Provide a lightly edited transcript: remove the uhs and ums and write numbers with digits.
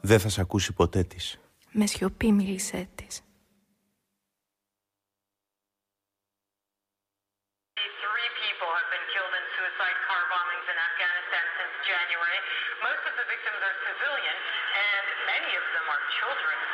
Δεν θα σ' ακούσει ποτέ της. Με σιωπή μίλησέ της. Most of the victims are civilian, and many of them are children.